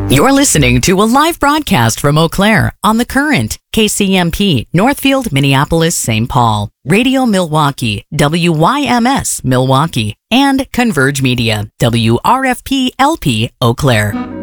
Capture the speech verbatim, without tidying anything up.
You're listening to a live broadcast from Eau Claire on The Current, K C M P, Northfield, Minneapolis, Saint Paul, Radio Milwaukee, W Y M S Milwaukee, and Converge Media, W R F P L P Eau Claire.